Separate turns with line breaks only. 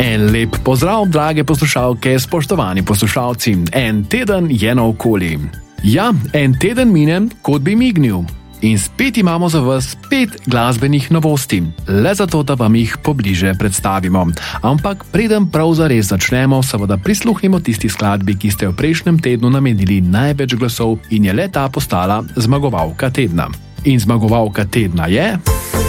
En lep pozdrav, drage poslušalke, spoštovani poslušalci. En teden je naokoli. Ja, en teden mine, kot bi mignil. In spet imamo za vas 5 glasbenih novosti. Le zato, da vam jih pobliže predstavimo. Ampak preden prav zares začnemo, seveda prisluhnimo tisti skladbi, ki ste v prejšnjem tednu namenili največ glasov in je le ta postala zmagovalka tedna. In zmagovalka tedna je...